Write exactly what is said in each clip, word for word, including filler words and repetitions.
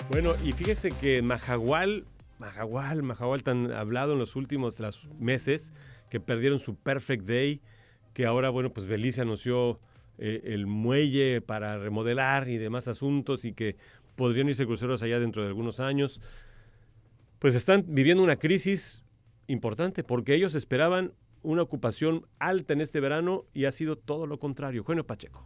Bueno, y fíjese que Mahahual, Mahahual, Mahahual tan hablado en los últimos los meses, que perdieron su Perfect Day, que ahora, bueno, pues Belice anunció eh, el muelle para remodelar y demás asuntos y que podrían irse cruceros allá dentro de algunos años. Pues están viviendo una crisis importante porque ellos esperaban una ocupación alta en este verano y ha sido todo lo contrario. Eugenio Pacheco.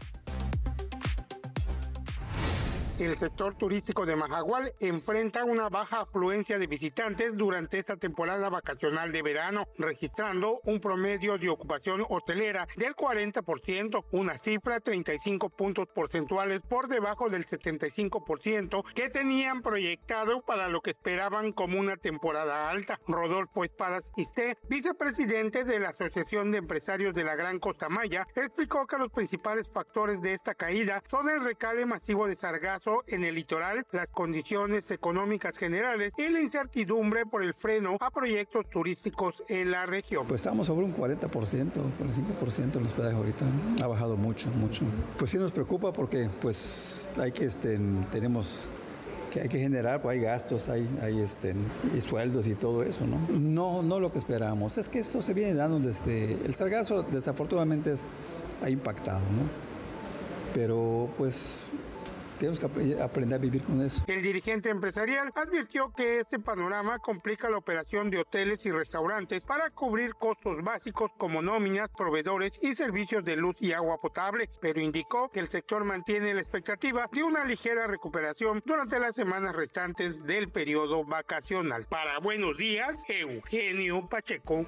El sector turístico de Mahahual enfrenta una baja afluencia de visitantes durante esta temporada vacacional de verano, registrando un promedio de ocupación hotelera del cuarenta por ciento, una cifra treinta y cinco puntos porcentuales por debajo del setenta y cinco por ciento que tenían proyectado para lo que esperaban como una temporada alta. Rodolfo Espadas Isté, vicepresidente de la Asociación de Empresarios de la Gran Costa Maya, explicó que los principales factores de esta caída son el recale masivo de sargazo en el litoral, las condiciones económicas generales y la incertidumbre por el freno a proyectos turísticos en la región. Pues estamos sobre un cuarenta por ciento, cuarenta y cinco por ciento el hospedaje ahorita. Ha bajado mucho, mucho. Pues sí nos preocupa porque pues hay que, este, tenemos... que hay que generar, pues hay gastos, hay, hay este, y sueldos y todo eso, ¿no? No, no lo que esperábamos. Es que esto se viene dando desde... El sargazo desafortunadamente es, ha impactado, ¿no? Pero pues... tenemos que aprender a vivir con eso. El dirigente empresarial advirtió que este panorama complica la operación de hoteles y restaurantes para cubrir costos básicos como nóminas, proveedores y servicios de luz y agua potable, pero indicó que el sector mantiene la expectativa de una ligera recuperación durante las semanas restantes del periodo vacacional. Para Buenos Días, Eugenio Pacheco.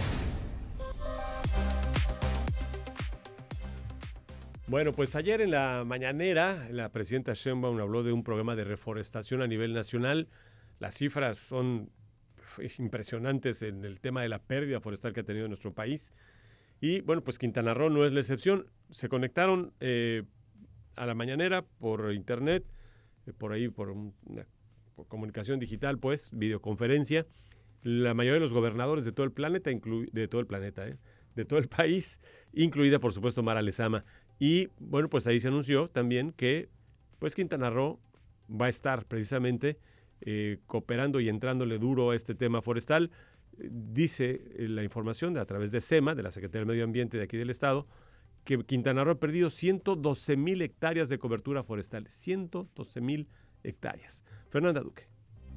Bueno, pues ayer en la mañanera la presidenta Sheinbaum habló de un programa de reforestación a nivel nacional. Las cifras son impresionantes en el tema de la pérdida forestal que ha tenido nuestro país. Y bueno, pues Quintana Roo no es la excepción. Se conectaron eh, a la mañanera por internet, eh, por ahí por una por comunicación digital, pues, videoconferencia. La mayoría de los gobernadores de todo el planeta, inclu- de todo el planeta, eh, de todo el país, incluida por supuesto Mara Lezama. Y bueno, pues ahí se anunció también que pues Quintana Roo va a estar precisamente eh, cooperando y entrándole duro a este tema forestal. Eh, dice eh, la información de, a través de SEMA, de la Secretaría del Medio Ambiente de aquí del Estado, que Quintana Roo ha perdido ciento doce mil hectáreas de cobertura forestal. ciento doce mil hectáreas. Fernanda Duque.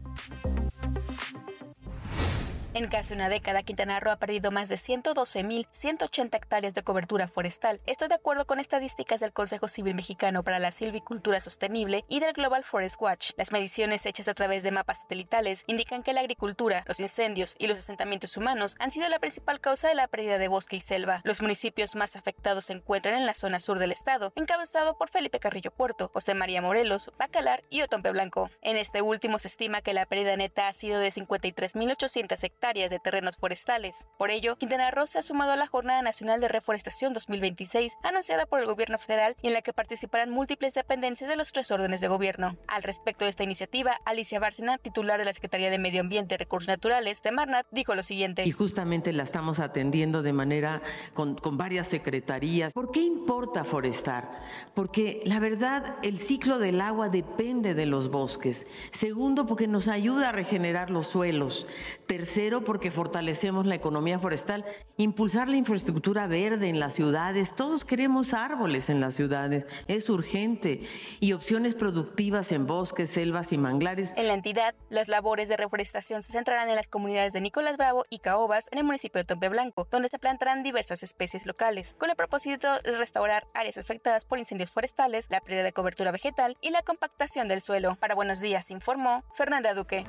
En casi una década, Quintana Roo ha perdido más de ciento doce mil ciento ochenta hectáreas de cobertura forestal. Esto de acuerdo con estadísticas del Consejo Civil Mexicano para la Silvicultura Sostenible y del Global Forest Watch. Las mediciones hechas a través de mapas satelitales indican que la agricultura, los incendios y los asentamientos humanos han sido la principal causa de la pérdida de bosque y selva. Los municipios más afectados se encuentran en la zona sur del estado, encabezado por Felipe Carrillo Puerto, José María Morelos, Bacalar y Otompe Blanco. En este último se estima que la pérdida neta ha sido de cincuenta y tres mil ochocientas hectáreas de terrenos forestales. Por ello, Quintana Roo se ha sumado a la Jornada Nacional de Reforestación dos mil veintiséis, anunciada por el gobierno federal y en la que participarán múltiples dependencias de los tres órdenes de gobierno. Al respecto de esta iniciativa, Alicia Bárcena, titular de la Secretaría de Medio Ambiente y Recursos Naturales, Semarnat, dijo lo siguiente. Y justamente la estamos atendiendo de manera con, con varias secretarías. ¿Por qué importa forestar? Porque la verdad, el ciclo del agua depende de los bosques. Segundo, porque nos ayuda a regenerar los suelos. Tercero, porque fortalecemos la economía forestal, impulsar la infraestructura verde en las ciudades. Todos queremos árboles en las ciudades, es urgente, y opciones productivas en bosques, selvas y manglares. En la entidad, las labores de reforestación se centrarán en las comunidades de Nicolás Bravo y Caobas, en el municipio de Otompe Blanco, donde se plantarán diversas especies locales, con el propósito de restaurar áreas afectadas por incendios forestales, la pérdida de cobertura vegetal y la compactación del suelo. Para Buenos Días informó Fernanda Duque.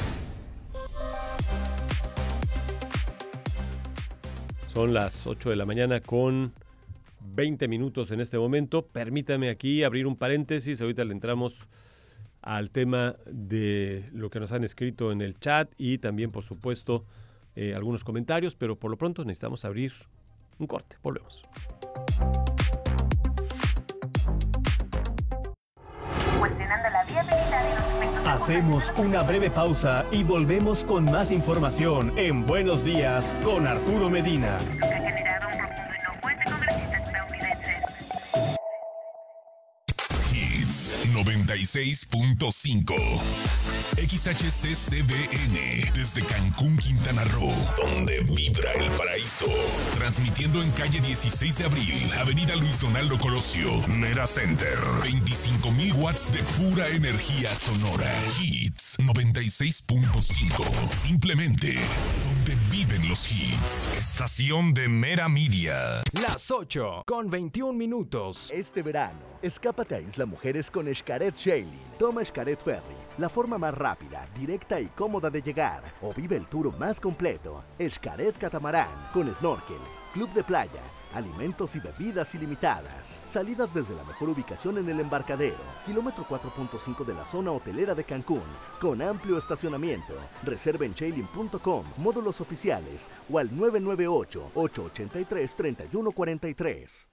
Son las ocho de la mañana con veinte minutos en este momento. Permítame aquí abrir un paréntesis. Ahorita le entramos al tema de lo que nos han escrito en el chat y también, por supuesto, eh, algunos comentarios, pero por lo pronto necesitamos abrir un corte. Volvemos. Cuestionando la viabilidad de los efectos. Hacemos una breve pausa y volvemos con más información en Buenos Días con Arturo Medina. Lo que ha generado un profundo enojo entre congresistas estadounidenses. Hits noventa noventa y seis punto cinco. X H C C B N, desde Cancún, Quintana Roo, donde vibra el paraíso. Transmitiendo en calle dieciséis de abril, avenida Luis Donaldo Colosio, Mera Center. veinticinco mil watts de pura energía sonora. Hits noventa y seis punto cinco. Simplemente donde viven los hits. Estación de Mera Media. Las ocho con veintiún minutos. Este verano, escápate a Isla Mujeres con Xcaret Sailing. Toma Xcaret Ferry, la forma más rápida, directa y cómoda de llegar. O vive el tour más completo. Xcaret Catamarán, con snorkel, club de playa, alimentos y bebidas ilimitadas. Salidas desde la mejor ubicación en el embarcadero. Kilómetro cuatro punto cinco de la zona hotelera de Cancún, con amplio estacionamiento. Reserva en sailing punto com, módulos oficiales o al nueve nueve ocho, ocho ocho tres, tres uno cuatro tres.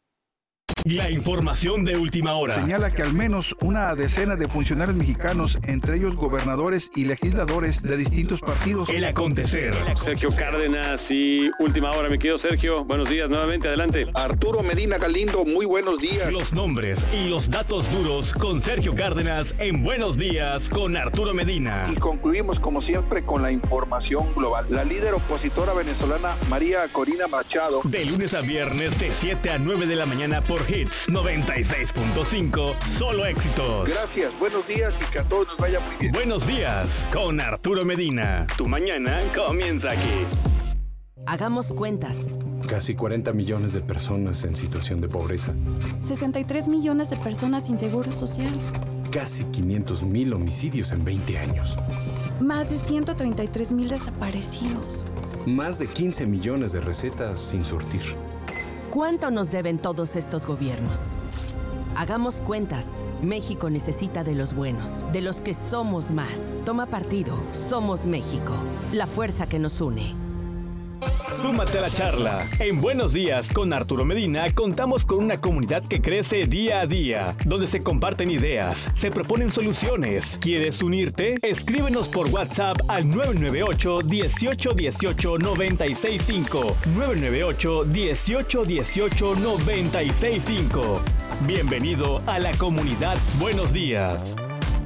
La información de última hora. Señala que al menos una decena de funcionarios mexicanos, entre ellos gobernadores y legisladores de distintos partidos. El acontecer. Sergio Cárdenas y última hora, mi querido Sergio. Buenos días nuevamente, adelante. Arturo Medina Galindo, muy buenos días. Los nombres y los datos duros con Sergio Cárdenas en Buenos Días con Arturo Medina. Y concluimos como siempre con la información global. La líder opositora venezolana María Corina Machado. De lunes a viernes de siete a nueve de la mañana por Hits noventa y seis punto cinco, solo éxitos. Gracias, buenos días y que a todos nos vaya muy bien. Buenos días con Arturo Medina. Tu mañana comienza aquí. Hagamos cuentas. Casi cuarenta millones de personas en situación de pobreza. sesenta y tres millones de personas sin seguro social. Casi quinientos mil homicidios en veinte años. Más de ciento treinta y tres mil desaparecidos. Más de quince millones de recetas sin surtir. ¿Cuánto nos deben todos estos gobiernos? Hagamos cuentas. México necesita de los buenos, de los que somos más. Toma partido. Somos México. La fuerza que nos une. Súmate a la charla. En Buenos Días con Arturo Medina contamos con una comunidad que crece día a día, donde se comparten ideas, se proponen soluciones. ¿Quieres unirte? Escríbenos por WhatsApp al nueve nueve ocho, dieciocho dieciocho, noventa y seis cinco. nueve nueve ocho, dieciocho dieciocho, noventa y seis cinco. Bienvenido a la comunidad Buenos Días.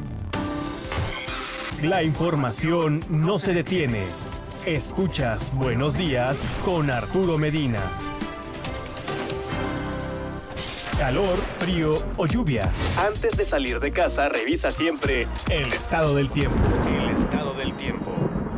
La información no se detiene. Escuchas Buenos Días con Arturo Medina. Calor, frío o lluvia. Antes de salir de casa, revisa siempre el estado del tiempo. El estado del tiempo.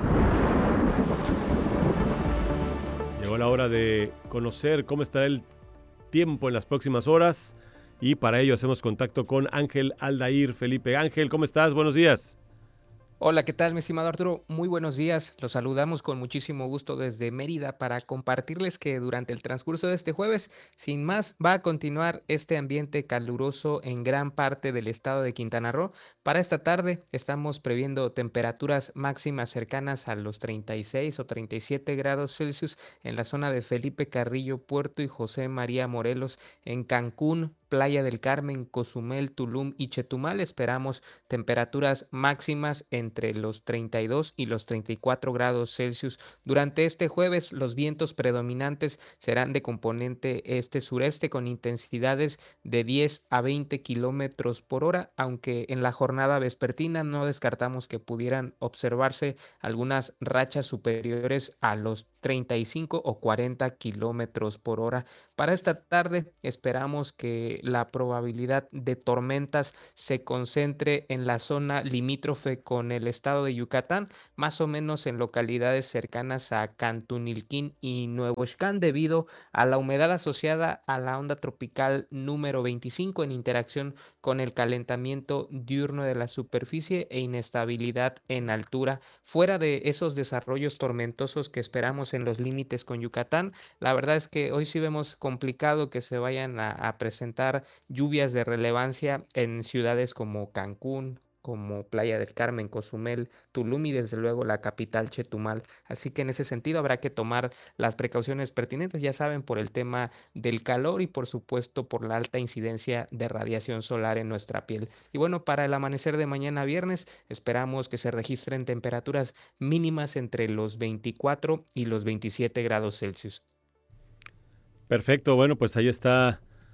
Llegó la hora de conocer cómo estará el tiempo en las próximas horas y para ello hacemos contacto con Ángel Aldair Felipe. Ángel, ¿cómo estás? Buenos días. Hola, ¿qué tal, mi estimado Arturo? Muy buenos días. Los saludamos con muchísimo gusto desde Mérida para compartirles que durante el transcurso de este jueves, sin más, va a continuar este ambiente caluroso en gran parte del estado de Quintana Roo. Para esta tarde estamos previendo temperaturas máximas cercanas a los treinta y seis o treinta y siete grados Celsius en la zona de Felipe Carrillo, Puerto y José María Morelos, en Cancún, Playa del Carmen, Cozumel, Tulum y Chetumal. Esperamos temperaturas máximas entre los treinta y dos y los treinta y cuatro grados Celsius. Durante este jueves, los vientos predominantes serán de componente este-sureste con intensidades de diez a veinte kilómetros por hora, aunque en la jornada vespertina no descartamos que pudieran observarse algunas rachas superiores a los treinta y cinco o cuarenta kilómetros por hora. Para esta tarde esperamos que la probabilidad de tormentas se concentre en la zona limítrofe con el estado de Yucatán, más o menos en localidades cercanas a Cantunilquín y Nuevo Xcán, debido a la humedad asociada a la onda tropical número veinticinco en interacción con el calentamiento diurno de la superficie e inestabilidad en altura. Fuera de esos desarrollos tormentosos que esperamos en los límites con Yucatán, la verdad es que hoy sí vemos complicado que se vayan a, a presentar lluvias de relevancia en ciudades como Cancún, como Playa del Carmen, Cozumel, Tulum y desde luego la capital Chetumal. Así que en ese sentido habrá que tomar las precauciones pertinentes, ya saben, por el tema del calor y por supuesto por la alta incidencia de radiación solar en nuestra piel. Y bueno, para el amanecer de mañana viernes esperamos que se registren temperaturas mínimas entre los veinticuatro y los veintisiete grados Celsius. Perfecto, bueno, pues ahí está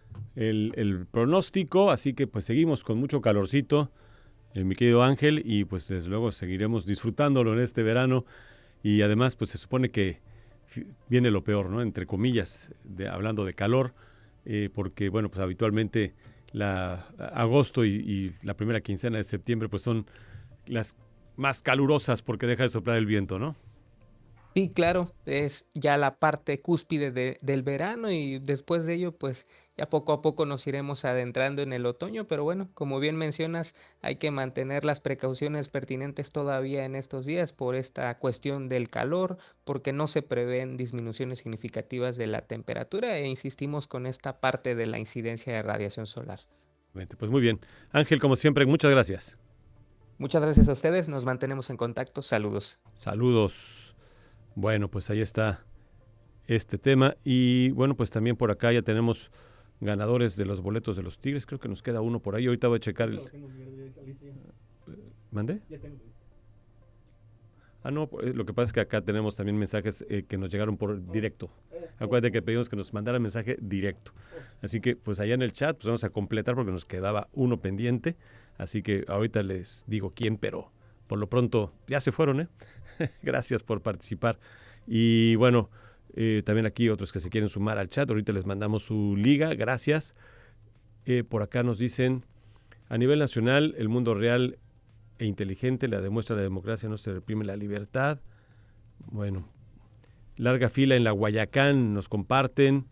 el, el pronóstico, así que pues seguimos con mucho calorcito, eh, mi querido Ángel, y pues desde luego seguiremos disfrutándolo en este verano, y además pues se supone que viene lo peor, ¿no? Entre comillas, de, hablando de calor, eh, porque bueno, pues habitualmente la agosto y, y la primera quincena de septiembre pues son las más calurosas porque deja de soplar el viento, ¿no? Sí, claro, es ya la parte cúspide de- del verano y después de ello, pues ya poco a poco nos iremos adentrando en el otoño, pero bueno, como bien mencionas, hay que mantener las precauciones pertinentes todavía en estos días por esta cuestión del calor, porque no se prevén disminuciones significativas de la temperatura e insistimos con esta parte de la incidencia de radiación solar. Pues muy bien. Ángel, como siempre, muchas gracias. Muchas gracias a ustedes, nos mantenemos en contacto, saludos. Saludos. Bueno, pues ahí está este tema. Y bueno, pues también por acá ya tenemos ganadores de los boletos de los Tigres. Creo que nos queda uno por ahí. Ahorita voy a checar el... ¿Mandé? Ah, no, pues, lo que pasa es que acá tenemos también mensajes eh, que nos llegaron por directo. Acuérdate que pedimos que nos mandaran mensaje directo. Así que pues allá en el chat pues vamos a completar porque nos quedaba uno pendiente. Así que ahorita les digo quién, pero por lo pronto ya se fueron, ¿eh? Gracias por participar. Y bueno, eh, también aquí otros que se quieren sumar al chat. Ahorita les mandamos su liga. Gracias. Eh, por acá nos dicen, a nivel nacional, el mundo real e inteligente la demuestra la democracia, no se reprime la libertad. Bueno, larga fila en la Guayacán, nos comparten.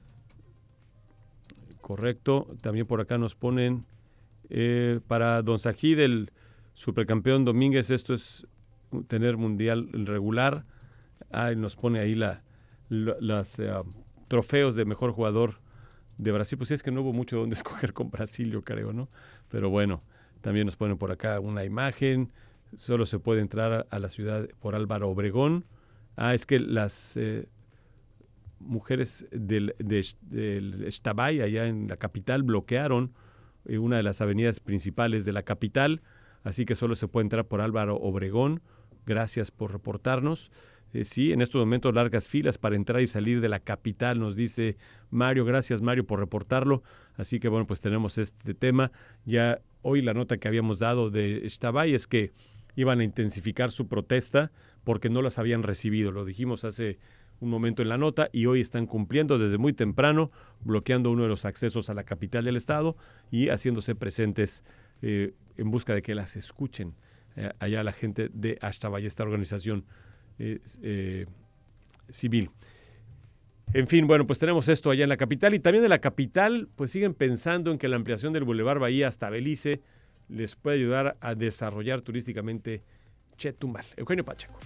Correcto. También por acá nos ponen, eh, para Don Sajid, el supercampeón Domínguez, esto es tener mundial regular. Ah, nos pone ahí la, la, las uh, trofeos de mejor jugador de Brasil. Pues es que no hubo mucho donde escoger con Brasil, yo creo, ¿no? Pero bueno, también nos ponen por acá una imagen. Solo se puede entrar a, a la ciudad por Álvaro Obregón. Ah, es que las eh, mujeres del, de, del Xtabay, allá en la capital, bloquearon eh, una de las avenidas principales de la capital. Así que solo se puede entrar por Álvaro Obregón. Gracias por reportarnos. Eh, sí, en estos momentos largas filas para entrar y salir de la capital, nos dice Mario. Gracias, Mario, por reportarlo. Así que bueno, pues tenemos este tema. Ya hoy la nota que habíamos dado de Xtabay es que iban a intensificar su protesta porque no las habían recibido. Lo dijimos hace un momento en la nota y hoy están cumpliendo desde muy temprano, bloqueando uno de los accesos a la capital del estado y haciéndose presentes eh, en busca de que las escuchen eh, allá la gente de Xtabay, esta organización eh, eh, civil. En fin, bueno, pues tenemos esto allá en la capital y también en la capital pues siguen pensando en que la ampliación del Boulevard Bahía hasta Belice les puede ayudar a desarrollar turísticamente Chetumal. Eugenio Pacheco.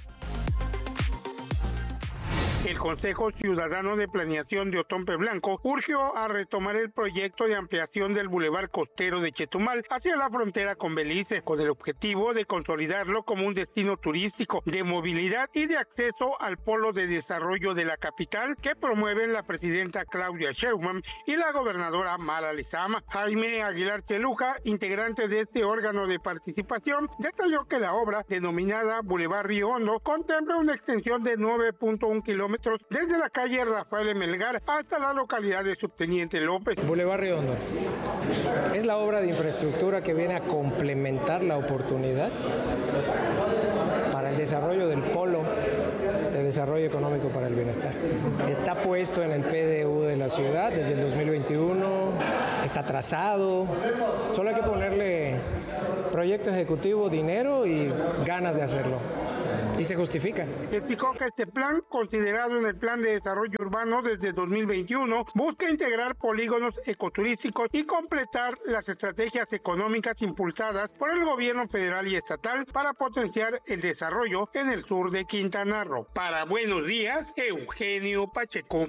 El Consejo Ciudadano de Planeación de Otompe Blanco urgió a retomar el proyecto de ampliación del bulevar costero de Chetumal hacia la frontera con Belice, con el objetivo de consolidarlo como un destino turístico, de movilidad y de acceso al polo de desarrollo de la capital que promueven la presidenta Claudia Sheinbaum y la gobernadora Mara Lezama. Jaime Aguilar Cheluja, integrante de este órgano de participación, detalló que la obra, denominada Boulevard Río Hondo, contempla una extensión de nueve punto uno kilómetros desde la calle Rafael Melgar hasta la localidad de Subteniente López. Boulevard Río Hondo es la obra de infraestructura que viene a complementar la oportunidad para el desarrollo del polo de desarrollo económico para el bienestar. Está puesto en el P D U de la ciudad desde el dos mil veintiuno, está trazado, solo hay que ponerle proyecto ejecutivo, dinero y ganas de hacerlo. Y se justifica. Explicó que este plan, considerado en el Plan de Desarrollo Urbano desde dos mil veintiuno, busca integrar polígonos ecoturísticos y completar las estrategias económicas impulsadas por el gobierno federal y estatal para potenciar el desarrollo en el sur de Quintana Roo. Para Buenos Días, Eugenio Pacheco.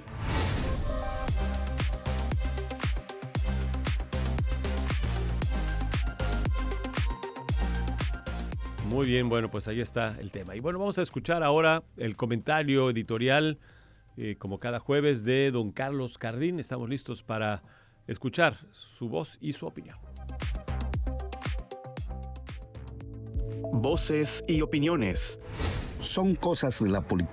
Muy bien, bueno, pues ahí está el tema. Y bueno, vamos a escuchar ahora el comentario editorial, eh, como cada jueves, de don Carlos Cardín. Estamos listos para escuchar su voz y su opinión. Voces y opiniones. Son cosas de la política.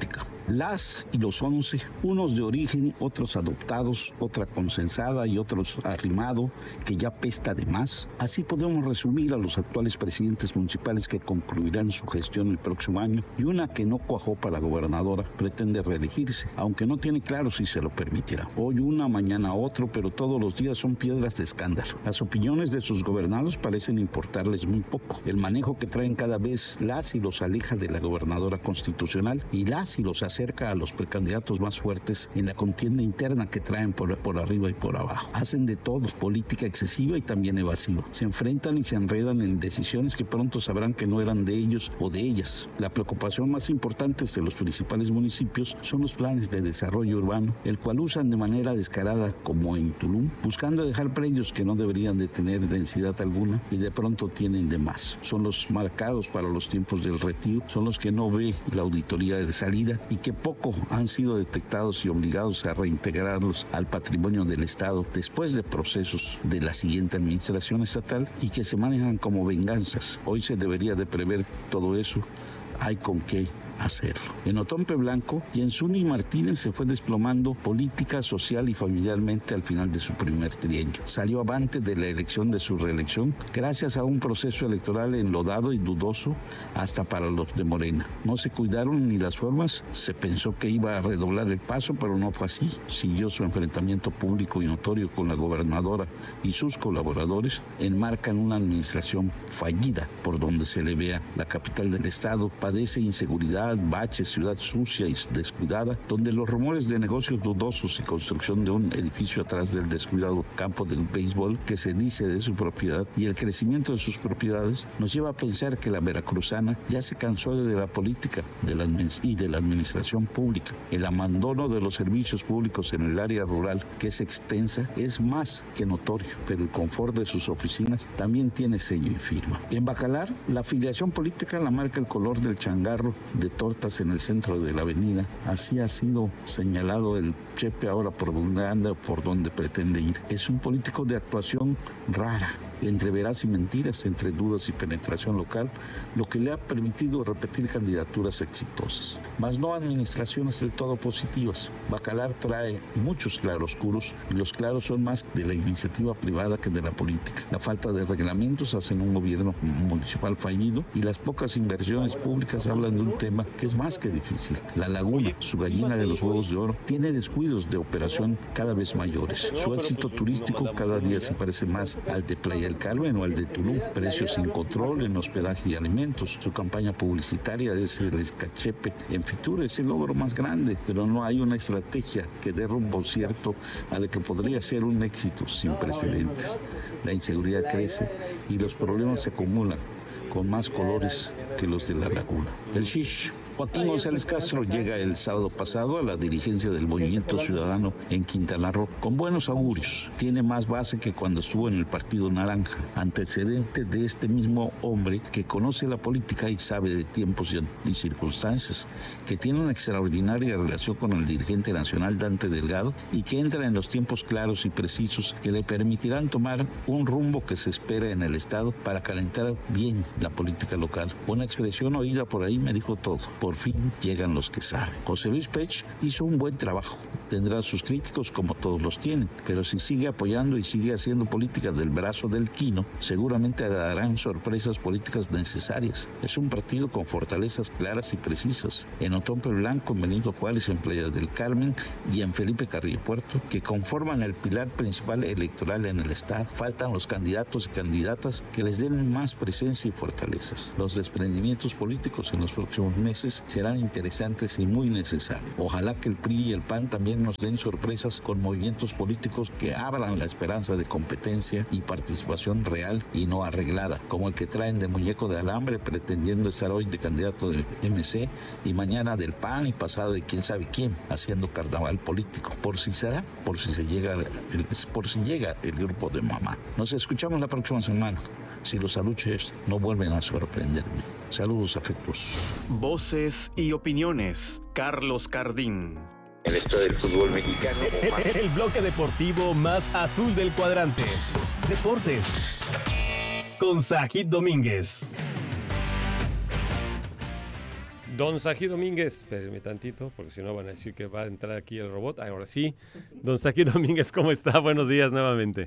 Las y los once, unos de origen, otros adoptados, otra consensada y otros arrimado, que ya pesta de más. Así podemos resumir a los actuales presidentes municipales que concluirán su gestión el próximo año, y una que no cuajó para gobernadora pretende reelegirse, aunque no tiene claro si se lo permitirá. Hoy una, mañana otro, pero todos los días son piedras de escándalo. Las opiniones de sus gobernados parecen importarles muy poco. El manejo que traen cada vez las y los aleja de la gobernadora constitucional y las y los acerca a los precandidatos más fuertes en la contienda interna que traen por, por arriba y por abajo. Hacen de todo, política excesiva y también evasiva. Se enfrentan y se enredan en decisiones que pronto sabrán que no eran de ellos o de ellas. La preocupación más importante de los principales municipios son los planes de desarrollo urbano, el cual usan de manera descarada como en Tulum, buscando dejar predios que no deberían de tener densidad alguna y de pronto tienen de más. Son los marcados para los tiempos del retiro, son los que no ve la auditoría de salida y que poco han sido detectados y obligados a reintegrarlos al patrimonio del Estado después de procesos de la siguiente administración estatal y que se manejan como venganzas. Hoy se debería de prever todo eso. Hay con qué hacerlo. En Otompe Blanco, Jensuni Martínez se fue desplomando política, social y familiarmente al final de su primer trienio. Salió avante de la elección de su reelección gracias a un proceso electoral enlodado y dudoso hasta para los de Morena. No se cuidaron ni las formas, se pensó que iba a redoblar el paso, pero no fue así. Siguió su enfrentamiento público y notorio con la gobernadora y sus colaboradores. Enmarcan una administración fallida por donde se le vea. La capital del estado padece inseguridad, baches, ciudad sucia y descuidada, donde los rumores de negocios dudosos y construcción de un edificio atrás del descuidado campo del béisbol que se dice de su propiedad y el crecimiento de sus propiedades nos lleva a pensar que la veracruzana ya se cansó de la política de la, y de la administración pública. El abandono de los servicios públicos en el área rural, que es extensa, es más que notorio, pero el confort de sus oficinas también tiene sello y firma. En Bacalar, la afiliación política la marca el color del changarro de tortas en el centro de la avenida. Así ha sido señalado el Chepe ahora por donde anda, por donde pretende ir. Es un político de actuación rara, entre veras y mentiras, entre dudas y penetración local, lo que le ha permitido repetir candidaturas exitosas, mas no administraciones del todo positivas. Bacalar trae muchos claroscuros y los claros son más de la iniciativa privada que de la política. La falta de reglamentos hacen un gobierno municipal fallido y las pocas inversiones públicas hablan de un tema que es más que difícil. La laguna, su gallina de los huevos de oro, tiene descuidos de operación cada vez mayores. Su éxito turístico cada día se parece más al de Playa del Carmen o al de Tulum. Precios sin control en hospedaje y alimentos. Su campaña publicitaria es el escachepe en Fitur, es el logro más grande, pero no hay una estrategia que dé rumbo cierto a lo que podría ser un éxito sin precedentes. La inseguridad crece y los problemas se acumulan con más colores que los de la laguna. El Shish. Joaquín González Castro llega el sábado pasado a la dirigencia del Movimiento Ciudadano en Quintana Roo con buenos augurios. Tiene más base que cuando estuvo en el Partido Naranja, antecedente de este mismo hombre que conoce la política y sabe de tiempos y circunstancias, que tiene una extraordinaria relación con el dirigente nacional Dante Delgado y que entra en los tiempos claros y precisos que le permitirán tomar un rumbo que se espera en el Estado para calentar bien la política local. Una expresión oída por ahí me dijo todo. Por fin llegan los que saben. José Luis Pech hizo un buen trabajo. Tendrá sus críticos como todos los tienen, pero si sigue apoyando y sigue haciendo política del brazo del Quino, seguramente darán sorpresas políticas necesarias. Es un partido con fortalezas claras y precisas. En Otompe Blanco, en Benito Juárez, en Playa del Carmen y en Felipe Carrillo Puerto, que conforman el pilar principal electoral en el Estado. Faltan los candidatos y candidatas que les den más presencia y fortalezas. Los desprendimientos políticos en los próximos meses serán interesantes y muy necesarios. Ojalá que el P R I y el P A N también nos den sorpresas con movimientos políticos que abran la esperanza de competencia y participación real y no arreglada, como el que traen de muñeco de alambre pretendiendo estar hoy de candidato de M C y mañana del P A N y pasado de quién sabe quién, haciendo carnaval político. Por si será, por si se llega el, por si llega el grupo de mamá. Nos escuchamos la próxima semana. Si los aluches no vuelven a sorprenderme. Saludos afectuosos. Voces y opiniones. Carlos Cardín. En esto del fútbol mexicano. El, el bloque deportivo más azul del cuadrante. Deportes. Con Sajid Domínguez. Don Sají Domínguez, espérame tantito, porque si no van a decir que va a entrar aquí el robot. Ahora sí. Don Sají Domínguez, ¿cómo está? Buenos días nuevamente.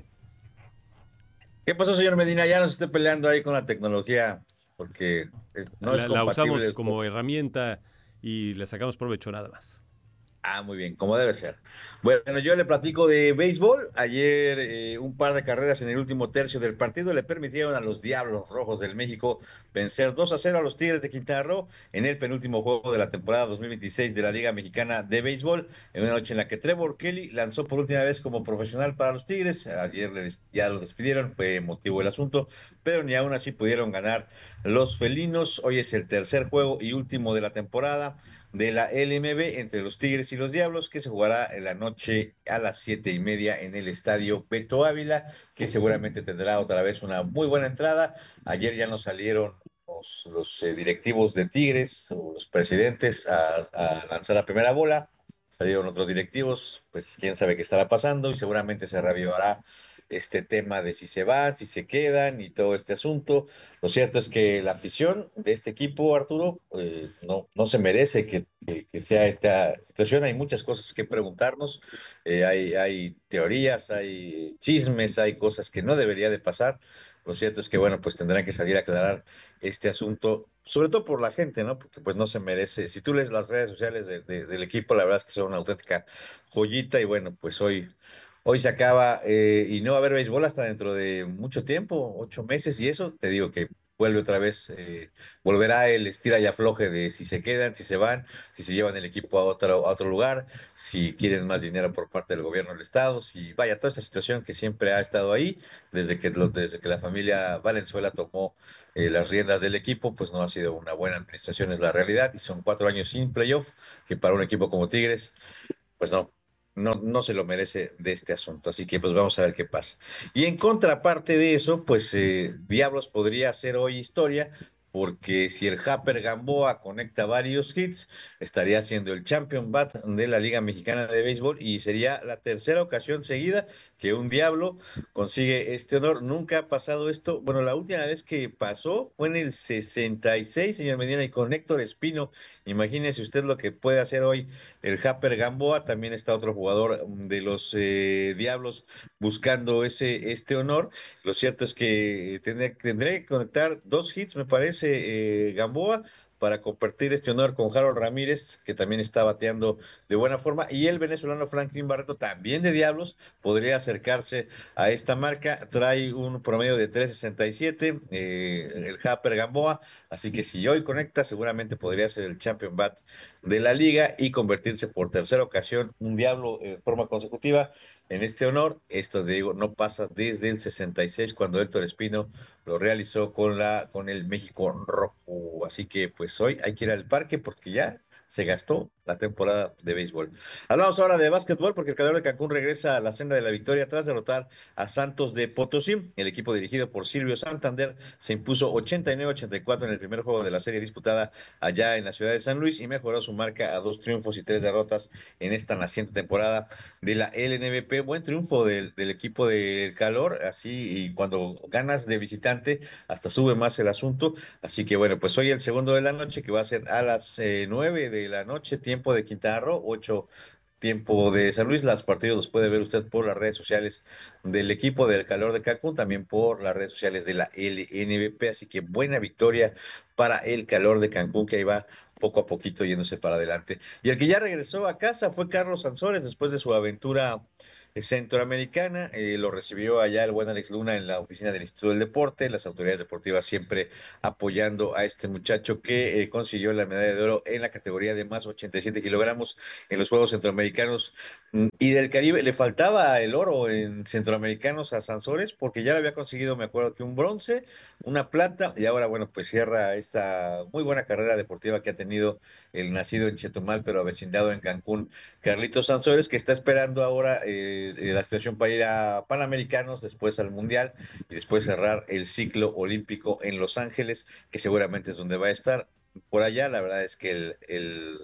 ¿Qué pasó, señor Medina? Ya nos esté peleando ahí con la tecnología, porque no la, es compatible. La usamos después. como herramienta y le sacamos provecho nada más. Ah, muy bien, como debe ser. Bueno, yo le platico de béisbol. Ayer eh, un par de carreras en el último tercio del partido le permitieron a los Diablos Rojos del México vencer dos a cero a los Tigres de Quintana Roo en el penúltimo juego de la temporada dos mil veintiséis de la Liga Mexicana de Béisbol, en una noche en la que Trevor Kelly lanzó por última vez como profesional para los Tigres. Ayer le des- ya lo despidieron, fue emotivo el asunto, pero ni aún así pudieron ganar los felinos. Hoy es el tercer juego y último de la temporada de la L M B entre los Tigres y los Diablos, que se jugará en la noche a las siete y media en el estadio Beto Ávila, que seguramente tendrá otra vez una muy buena entrada. Ayer ya nos salieron los, los eh, directivos de Tigres, o los presidentes, a, a lanzar la primera bola. Salieron otros directivos, pues quién sabe qué estará pasando, y seguramente se reavivará este tema de si se van, si se quedan y todo este asunto. Lo cierto es que la afición de este equipo, Arturo, eh, no, no se merece que, que, que sea esta situación. Hay muchas cosas que preguntarnos, eh, hay, hay teorías, hay chismes, hay cosas que no debería de pasar. Lo cierto es que, bueno, pues tendrán que salir a aclarar este asunto, sobre todo por la gente, ¿no? Porque pues no se merece. Si tú lees las redes sociales de- de- del equipo, la verdad es que son una auténtica joyita, y bueno, pues hoy Hoy se acaba eh, y no va a haber béisbol hasta dentro de mucho tiempo, ocho meses, y eso te digo que vuelve otra vez, eh, volverá el estira y afloje de si se quedan, si se van, si se llevan el equipo a otro, a otro lugar, si quieren más dinero por parte del gobierno del estado, si vaya, toda esta situación que siempre ha estado ahí, desde que, lo- desde que la familia Valenzuela tomó eh, las riendas del equipo, pues no ha sido una buena administración, es la realidad, y son cuatro años sin playoff, que para un equipo como Tigres pues no, no, no se lo merece de este asunto. Así que pues vamos a ver qué pasa. Y en contraparte de eso, pues eh, Diablos podría hacer hoy historia, porque si el Happer Gamboa conecta varios hits, estaría siendo el champion bat de la Liga Mexicana de Béisbol, y sería la tercera ocasión seguida que un Diablo consigue este honor. Nunca ha pasado esto. Bueno, la última vez que pasó fue en el sesenta y seis, señor Medina, y con Héctor Espino. Imagínese usted lo que puede hacer hoy el Happer Gamboa. También está otro jugador de los eh, Diablos buscando ese, este honor. Lo cierto es que tendré, tendré que conectar dos hits, me parece, eh, Gamboa, para compartir este honor con Harold Ramírez, que también está bateando de buena forma, y el venezolano Franklin Barreto, también de Diablos, podría acercarse a esta marca. Trae un promedio de tres sesenta y siete, eh, el Happer Gamboa, así que si hoy conecta, seguramente podría ser el champion bat de la liga y convertirse por tercera ocasión un Diablo en forma consecutiva en este honor. Esto, digo, no pasa desde el sesenta y seis, cuando Héctor Espino lo realizó con la con el México Rojo. Así que pues hoy hay que ir al parque, porque ya se gastó la temporada de béisbol. Hablamos ahora de básquetbol, porque el Calor de Cancún regresa a la senda de la victoria tras derrotar a Santos de Potosí. El equipo dirigido por Silvio Santander se impuso ochenta y nueve a ochenta y cuatro en el primer juego de la serie disputada allá en la ciudad de San Luis, y mejoró su marca a dos triunfos y tres derrotas en esta naciente temporada de la L N B P. Buen triunfo del, del equipo del Calor, así, y cuando ganas de visitante hasta sube más el asunto. Así que bueno, pues hoy el segundo de la noche, que va a ser a las eh, nueve de la noche, tiempo de Quintana Roo, ocho tiempo de San Luis. Los partidos los puede ver usted por las redes sociales del equipo del Calor de Cancún, también por las redes sociales de la L N B P. Así que buena victoria para el Calor de Cancún, que ahí va poco a poquito yéndose para adelante. Y el que ya regresó a casa fue Carlos Sansores, después de su aventura eh, centroamericana. Eh, lo recibió allá el buen Alex Luna en la oficina del Instituto del Deporte, las autoridades deportivas siempre apoyando a este muchacho que eh, consiguió la medalla de oro en la categoría de más ochenta y siete kilogramos en los Juegos Centroamericanos mm, y del Caribe. Le faltaba el oro en Centroamericanos a Sansores, porque ya lo había conseguido, me acuerdo, que un bronce, una plata, y ahora, bueno, pues cierra esta muy buena carrera deportiva que ha tenido el nacido en Chetumal, pero avecindado en Cancún, Carlitos Sansores, que está esperando ahora eh, eh, la situación para ir a Panamericanos, después al Mundial, y después cerrar el ciclo olímpico en Los Ángeles, que seguramente es donde va a estar. Por allá, la verdad es que el, el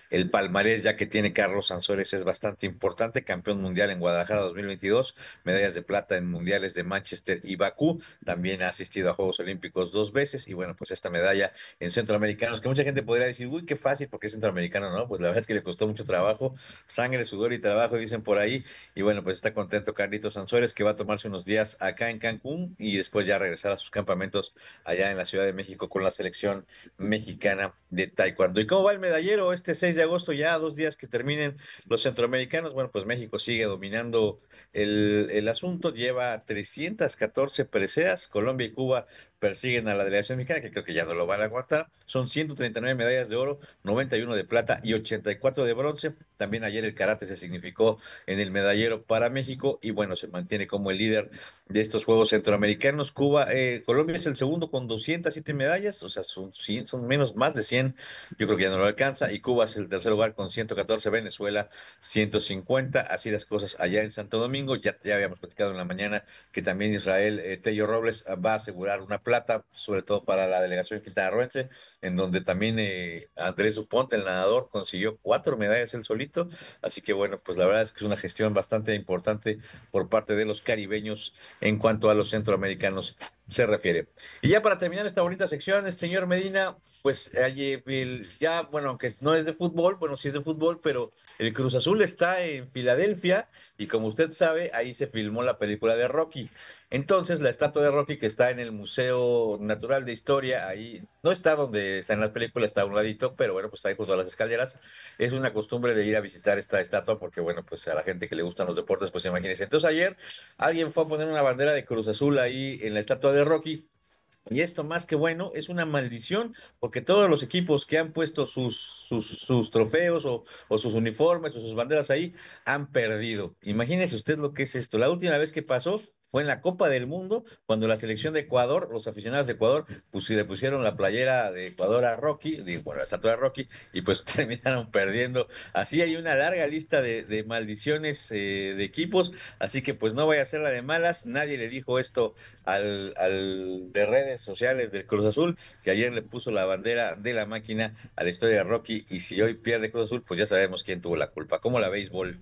el palmarés ya que tiene Carlos Sansores es bastante importante, campeón mundial en Guadalajara dos mil veintidós, medallas de plata en mundiales de Manchester y Bakú, también ha asistido a Juegos Olímpicos dos veces y bueno, pues esta medalla en centroamericanos, que mucha gente podría decir, uy, qué fácil porque es centroamericano, ¿no? Pues la verdad es que le costó mucho trabajo, sangre, sudor y trabajo, dicen por ahí, y bueno, pues está contento Carlitos Sansores, que va a tomarse unos días acá en Cancún y después ya regresar a sus campamentos allá en la Ciudad de México con la selección mexicana de taekwondo. ¿Y cómo va el medallero este seis de agosto, ya dos días que terminen los centroamericanos? Bueno, pues México sigue dominando el, el asunto, lleva trescientas catorce preseas, Colombia y Cuba persiguen a la delegación mexicana, que creo que ya no lo van a aguantar. Son ciento treinta y nueve medallas de oro, noventa y uno de plata y ochenta y cuatro de bronce. También ayer el karate se significó en el medallero para México y bueno, se mantiene como el líder de estos Juegos Centroamericanos. Cuba, eh, Colombia es el segundo con doscientas siete medallas, o sea, son, cien, son menos, más de cien, yo creo que ya no lo alcanza, y Cuba es el tercer lugar con ciento catorce, Venezuela ciento cincuenta, así las cosas allá en Santo Domingo. Ya, ya habíamos platicado en la mañana que también Israel eh, Tello Robles va a asegurar una plata, sobre todo para la delegación quintanarroense, en donde también eh, Andrés Suponte, el nadador, consiguió cuatro medallas él solito, así que bueno, pues la verdad es que es una gestión bastante importante por parte de los caribeños en cuanto a los centroamericanos se refiere. Y ya para terminar esta bonita sección, señor Medina, pues el, ya, bueno, aunque no es de fútbol, bueno, sí es de fútbol, pero el Cruz Azul está en Filadelfia y como usted sabe, ahí se filmó la película de Rocky. Entonces, la estatua de Rocky que está en el Museo Natural de Historia, ahí no está donde está en las películas, está a un ladito, pero bueno, pues ahí junto a las escaleras. Es una costumbre de ir a visitar esta estatua porque, bueno, pues a la gente que le gustan los deportes, pues imagínense. Entonces, ayer alguien fue a poner una bandera de Cruz Azul ahí en la estatua de Rocky. Y esto, más que bueno, es una maldición, porque todos los equipos que han puesto sus, sus, sus trofeos o, o sus uniformes o sus banderas ahí han perdido. Imagínese usted lo que es esto. La última vez que pasó fue en la Copa del Mundo, cuando la selección de Ecuador, los aficionados de Ecuador, pues le pusieron la playera de Ecuador a Rocky, digo, bueno, la estatua de Rocky, y pues terminaron perdiendo. Así hay una larga lista de, de maldiciones eh, de equipos, así que pues no vaya a ser la de malas. Nadie le dijo esto al, al de redes sociales del Cruz Azul, que ayer le puso la bandera de la máquina a la historia de Rocky, y si hoy pierde Cruz Azul, pues ya sabemos quién tuvo la culpa. ¿Cómo la béisbol?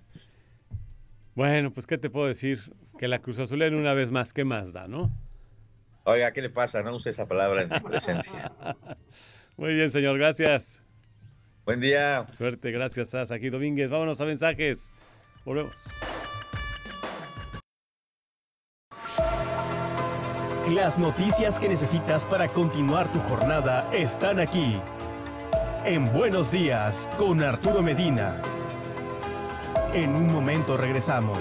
Bueno, pues qué te puedo decir, que la Cruz Azul en una vez más, ¿qué más da, no? Oiga, ¿qué le pasa? No use esa palabra en mi presencia. Muy bien, señor, gracias. Buen día. Suerte, gracias a Saki Domínguez. Vámonos a mensajes. Volvemos. Las noticias que necesitas para continuar tu jornada están aquí. En Buenos Días, con Arturo Medina. En un momento regresamos.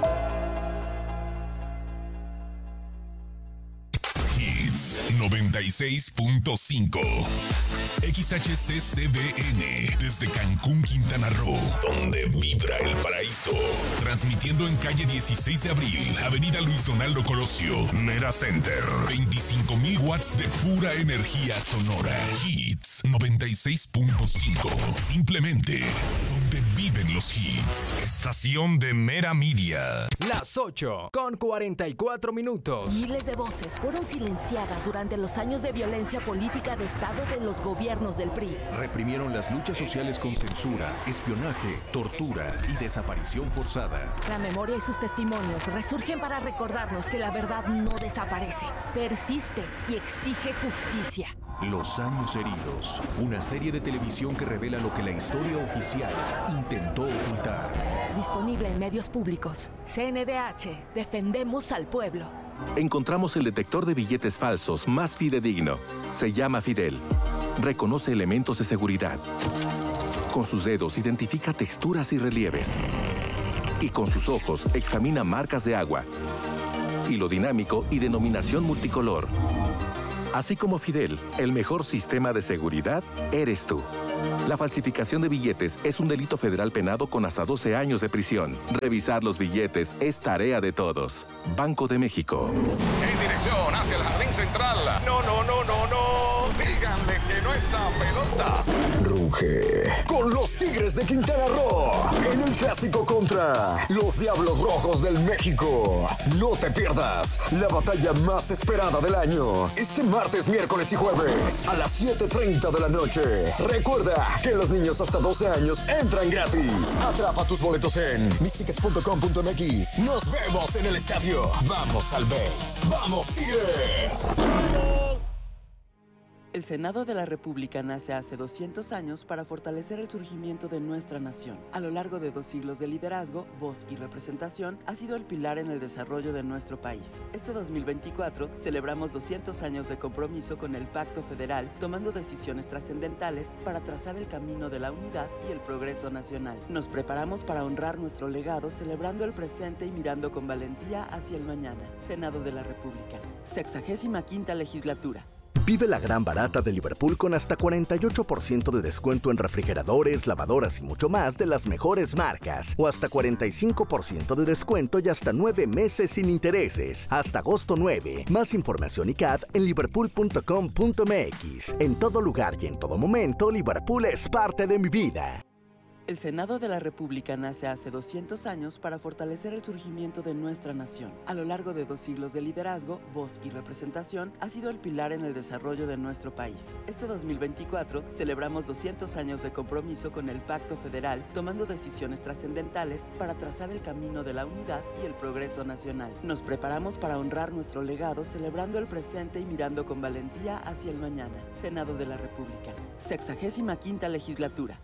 Hits noventa y seis punto cinco. X H C C B N desde Cancún, Quintana Roo, donde vibra el paraíso. Transmitiendo en calle dieciséis de abril, avenida Luis Donaldo Colosio, Mera Center. veinticinco mil watts de pura energía sonora. Hits noventa y seis punto cinco. Simplemente donde viven los hits. Estación de Mera Media. Las ocho con cuarenta y cuatro minutos. Miles de voces fueron silenciadas durante los años de violencia política de Estado de los gobiernos del P R I. Reprimieron las luchas sociales con censura, espionaje, tortura y desaparición forzada. La memoria y sus testimonios resurgen para recordarnos que la verdad no desaparece, persiste y exige justicia. Los años heridos, una serie de televisión que revela lo que la historia oficial intentó ocultar. Disponible en medios públicos. C N D H, defendemos al pueblo. Encontramos el detector de billetes falsos más fidedigno. Se llama Fidel. Reconoce elementos de seguridad. Con sus dedos identifica texturas y relieves. Y con sus ojos examina marcas de agua. Hilo dinámico y denominación multicolor. Así como Fidel, el mejor sistema de seguridad eres tú. La falsificación de billetes es un delito federal penado con hasta doce años de prisión. Revisar los billetes es tarea de todos. Banco de México. En dirección hacia el jardín central. No, no, no, no, no. Díganle que no está pelota. auge con los Tigres de Quintana Roo en el clásico contra los Diablos Rojos del México. No te pierdas la batalla más esperada del año este martes, miércoles y jueves a las siete treinta de la noche. Recuerda que los niños hasta doce años entran gratis. Atrapa tus boletos en mis tickets punto com punto m x. Nos vemos en el estadio. Vamos al Base. ¡Vamos, Tigres! El Senado de la República nace hace doscientos años para fortalecer el surgimiento de nuestra nación. A lo largo de dos siglos de liderazgo, voz y representación, ha sido el pilar en el desarrollo de nuestro país. Este dos mil veinticuatro celebramos doscientos años de compromiso con el Pacto Federal, tomando decisiones trascendentales para trazar el camino de la unidad y el progreso nacional. Nos preparamos para honrar nuestro legado, celebrando el presente y mirando con valentía hacia el mañana. Senado de la República, sexagésima quinta legislatura. Vive la gran barata de Liverpool con hasta cuarenta y ocho por ciento de descuento en refrigeradores, lavadoras y mucho más de las mejores marcas. O hasta cuarenta y cinco por ciento de descuento y hasta nueve meses sin intereses. Hasta agosto nueve. Más información y C A D en liverpool punto com punto m x. En todo lugar y en todo momento, Liverpool es parte de mi vida. El Senado de la República nace hace doscientos años para fortalecer el surgimiento de nuestra nación. A lo largo de dos siglos de liderazgo, voz y representación, ha sido el pilar en el desarrollo de nuestro país. Este dos mil veinticuatro celebramos doscientos años de compromiso con el Pacto Federal, tomando decisiones trascendentales para trazar el camino de la unidad y el progreso nacional. Nos preparamos para honrar nuestro legado, celebrando el presente y mirando con valentía hacia el mañana. Senado de la República, sexagésima quinta legislatura.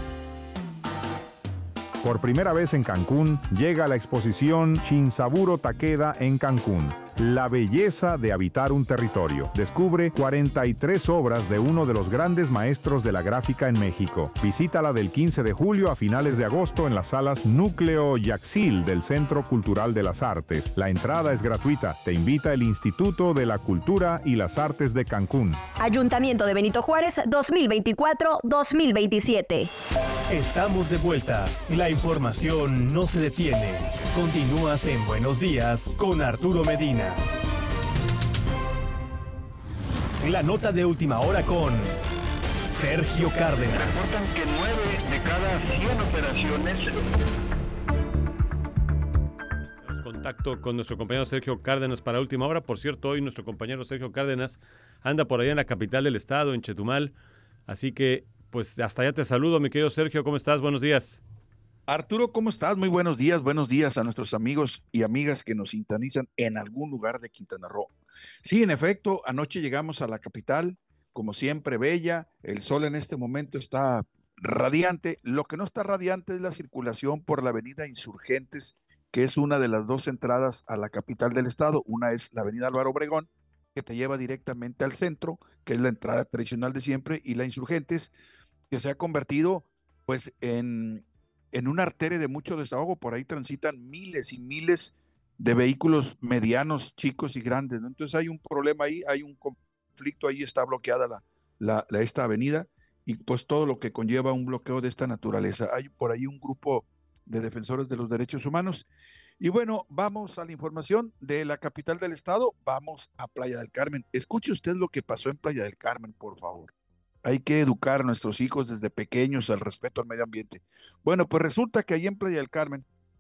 Por primera vez en Cancún, llega la exposición Shinsaburo Takeda en Cancún. La belleza de habitar un territorio. Descubre cuarenta y tres obras de uno de los grandes maestros de la gráfica en México. Visítala del quince de julio a finales de agosto en las salas Núcleo Yaxil del Centro Cultural de las Artes. La entrada es gratuita. Te invita el Instituto de la Cultura y las Artes de Cancún. Ayuntamiento de Benito Juárez dos mil veinticuatro dos mil veintisiete. Estamos de vuelta. La información no se detiene. Continúas en Buenos Días con Arturo Medina. La nota de última hora con Sergio Cárdenas. Reportan que nueve de cada cien operaciones. Tenemos contacto con nuestro compañero Sergio Cárdenas para última hora. Por cierto, hoy nuestro compañero Sergio Cárdenas anda por allá en la capital del estado, en Chetumal. Así que, pues hasta allá te saludo, mi querido Sergio. ¿Cómo estás? Buenos días. Arturo, ¿cómo estás? Muy buenos días, buenos días a nuestros amigos y amigas que nos sintonizan en algún lugar de Quintana Roo. Sí, en efecto, anoche llegamos a la capital, como siempre, bella. El sol en este momento está radiante. Lo que no está radiante es la circulación por la avenida Insurgentes, que es una de las dos entradas a la capital del estado. Una es la avenida Álvaro Obregón, que te lleva directamente al centro, que es la entrada tradicional de siempre, y la Insurgentes, que se ha convertido pues en... en una arteria de mucho desahogo. Por ahí transitan miles y miles de vehículos medianos, chicos y grandes, ¿no? Entonces hay un problema ahí, hay un conflicto ahí, está bloqueada la, la, la, esta avenida y pues todo lo que conlleva un bloqueo de esta naturaleza. Hay por ahí un grupo de defensores de los derechos humanos. Y bueno, vamos a la información de la capital del estado, vamos a Playa del Carmen. Escuche usted lo que pasó en Playa del Carmen, por favor. Hay que educar a nuestros hijos desde pequeños al respeto al medio ambiente. Bueno, pues resulta que ahí en Playa del Carmen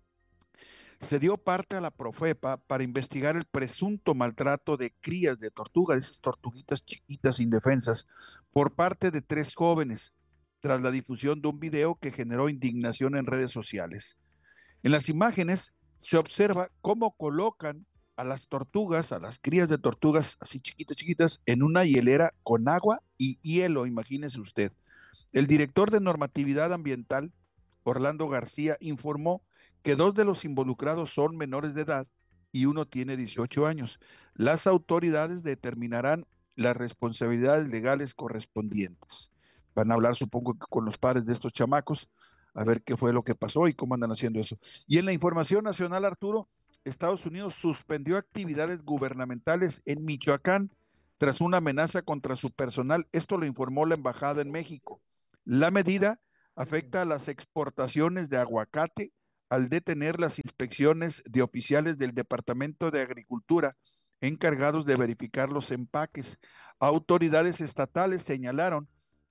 se dio parte a la Profepa para investigar el presunto maltrato de crías de tortugas, esas tortuguitas chiquitas indefensas, por parte de tres jóvenes, tras la difusión de un video que generó indignación en redes sociales. En las imágenes se observa cómo colocan a las tortugas, a las crías de tortugas así chiquitas, chiquitas, en una hielera con agua y hielo, imagínese usted. El director de normatividad ambiental, Orlando García, informó que dos de los involucrados son menores de edad y uno tiene dieciocho años. Las autoridades determinarán las responsabilidades legales correspondientes. Van a hablar, supongo, que con los padres de estos chamacos, a ver qué fue lo que pasó y cómo andan haciendo eso. Y en la información nacional, Arturo, Estados Unidos suspendió actividades gubernamentales en Michoacán tras una amenaza contra su personal. Esto lo informó la embajada en México. La medida afecta a las exportaciones de aguacate al detener las inspecciones de oficiales del Departamento de Agricultura encargados de verificar los empaques. Autoridades estatales señalaron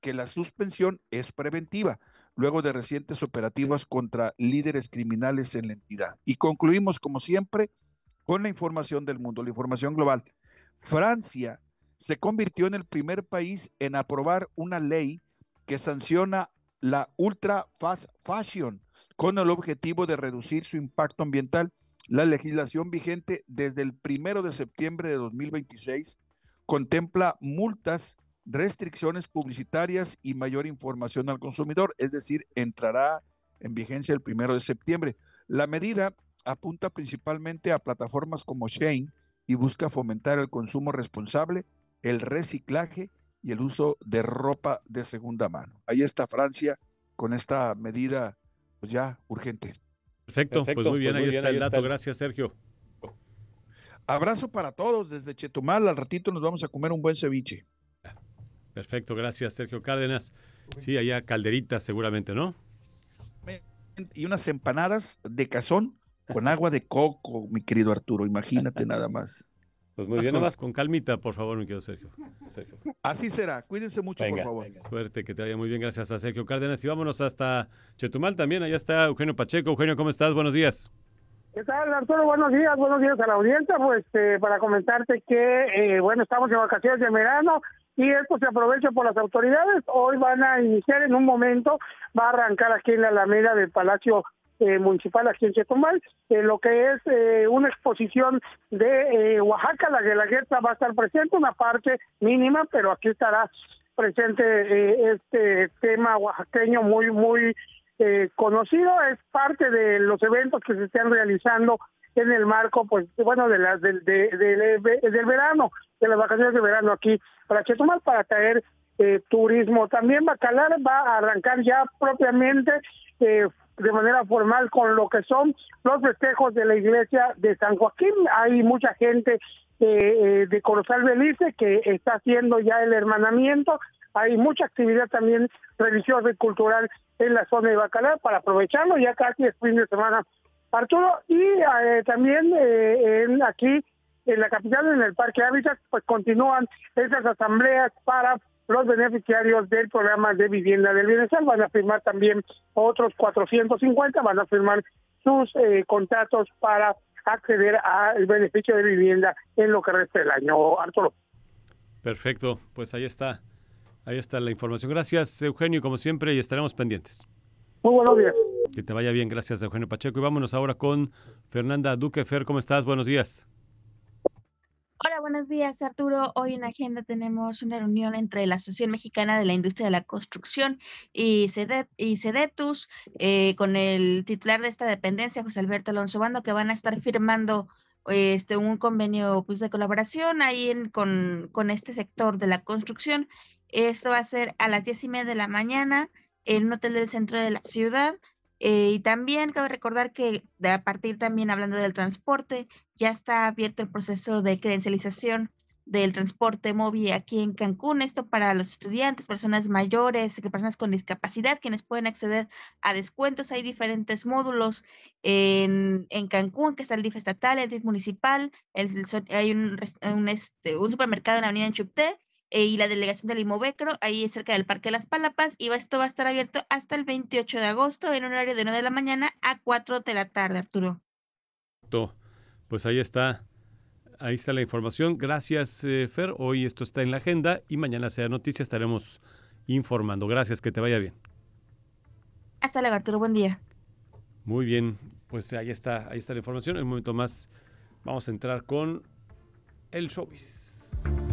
que la suspensión es preventiva, luego de recientes operativos contra líderes criminales en la entidad. Y concluimos, como siempre, con la información del mundo, la información global. Francia se convirtió en el primer país en aprobar una ley que sanciona la ultra fast fashion con el objetivo de reducir su impacto ambiental. La legislación vigente desde el primero de septiembre de dos mil veintiséis contempla multas, restricciones publicitarias y mayor información al consumidor, es decir, entrará en vigencia el primero de septiembre. La medida apunta principalmente a plataformas como Shein y busca fomentar el consumo responsable, el reciclaje y el uso de ropa de segunda mano. Ahí está Francia con esta medida pues ya urgente. Perfecto, Perfecto, pues muy bien, pues muy ahí bien, está ahí el dato. Está. Gracias, Sergio. Abrazo para todos desde Chetumal. Al ratito nos vamos a comer un buen ceviche. Perfecto, gracias, Sergio Cárdenas. Sí, allá calderitas seguramente, ¿no? Y unas empanadas de cazón con agua de coco, mi querido Arturo, imagínate nada más. Pues muy más bien, con, nomás con calmita, por favor, mi querido Sergio. Sergio. Así será, cuídense mucho, venga, por favor. Venga. Suerte, que te vaya muy bien, gracias a Sergio Cárdenas. Y vámonos hasta Chetumal también, allá está Eugenio Pacheco. Eugenio, ¿cómo estás? Buenos días. ¿Qué tal, Arturo? Buenos días, buenos días a la audiencia. Pues eh, para comentarte que, eh, bueno, estamos en vacaciones de verano y esto se aprovecha por las autoridades. Hoy van a iniciar en un momento, va a arrancar aquí en la Alameda del Palacio eh, Municipal, aquí en Chetumal, eh, lo que es eh, una exposición de eh, Oaxaca. La Guelaguetza va a estar presente, una parte mínima, pero aquí estará presente eh, este tema oaxaqueño muy, muy Eh, conocido. Es parte de los eventos que se están realizando en el marco, pues, bueno, de las del, de, de, de, del verano, de las vacaciones de verano aquí para Chetumal, para traer eh, turismo. También Bacalar va a arrancar ya propiamente eh, de manera formal con lo que son los festejos de la iglesia de San Joaquín. Hay mucha gente eh, de Corozal Belice que está haciendo ya el hermanamiento. Hay mucha actividad también religiosa y cultural en la zona de Bacalar para aprovecharlo, ya casi es fin de semana, Arturo. Y eh, también eh, en, aquí en la capital, en el Parque Hábitat, pues continúan esas asambleas para los beneficiarios del programa de vivienda del bienestar. Van a firmar también otros cuatrocientos cincuenta, van a firmar sus eh, contratos para acceder al beneficio de vivienda en lo que resta del año, Arturo. Perfecto, pues ahí está. Ahí está la información. Gracias, Eugenio, como siempre, y estaremos pendientes. Muy buenos días. Que te vaya bien, gracias, Eugenio Pacheco. Y vámonos ahora con Fernanda Duque. Fer, ¿cómo estás? Buenos días. Hola, buenos días, Arturo. Hoy en agenda tenemos una reunión entre la Asociación Mexicana de la Industria de la Construcción y, CEDET, y CEDETUS, eh, con el titular de esta dependencia, José Alberto Alonso Bando, que van a estar firmando este un convenio pues de colaboración ahí en, con, con este sector de la construcción. Esto va a ser a las diez y media de la mañana en un hotel del centro de la ciudad. Eh, y también cabe recordar que de a partir también hablando del transporte, ya está abierto el proceso de credencialización del transporte móvil aquí en Cancún. Esto para los estudiantes, personas mayores, personas con discapacidad, quienes pueden acceder a descuentos. Hay diferentes módulos en, en Cancún, que está el D I F estatal, el D I F municipal, el, hay un, un, este, un supermercado en la avenida Enchupté, eh, y la delegación del Imovecro, ahí cerca del Parque de las Palapas, y esto va a estar abierto hasta el veintiocho de agosto en un horario de nueve de la mañana a cuatro de la tarde, Arturo. Pues ahí está. Ahí está la información. Gracias, eh, Fer. Hoy esto está en la agenda y mañana sea noticia, estaremos informando. Gracias, que te vaya bien. Hasta luego, Arturo. Buen día. Muy bien, pues ahí está, ahí está la información. En un momento más vamos a entrar con el showbiz.